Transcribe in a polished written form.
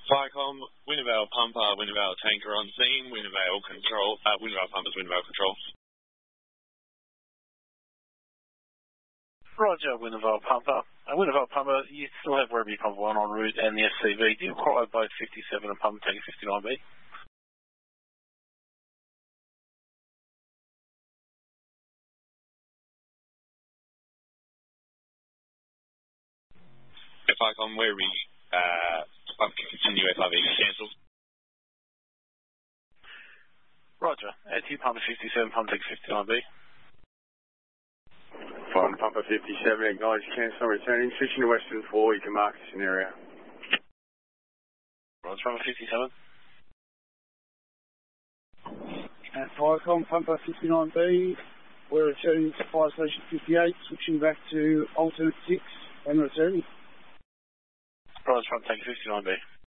Viacom, Wintervale Pumper, Wintervale Tanker on scene, Wintervale Control, Wintervale Pumpers, Wintervale Control. Roger, Wintervale Pumper. Wintervale Pumper, you still have Werribee Pumper 1 en route and the SCV. Do you require both 57 and Pumper Tanker 59B? Viacom, Werribee, continue FRV, cancelled. Roger, at you, Pumper 57, Pumper Tanker 59B. Fine, Pumper 57, acknowledge cancel, returning, switching to Western 4, you can mark the scenario. Roger, Pumper 57. At Viacom, Pumper 59B, we're returning to Fire Station 58, switching back to alternate 6 and returning. Roger, Pumper Tanker 59B.